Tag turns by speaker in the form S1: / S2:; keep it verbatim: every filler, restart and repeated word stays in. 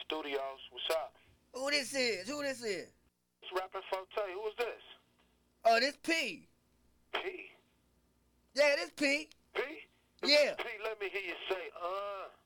S1: Studios. What's up?
S2: Who this is? Who this is?
S1: It's Rapping Forte. Who is this?
S2: Oh, this P.
S1: P.
S2: Yeah, this P.
S1: P?
S2: Yeah.
S1: P, let me hear you say, uh.